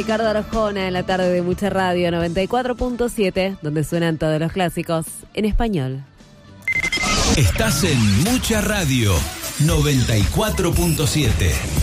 Ricardo Arjona en la tarde de Mucha Radio 94.7, donde suenan todos los clásicos en español. Estás en Mucha Radio 94.7.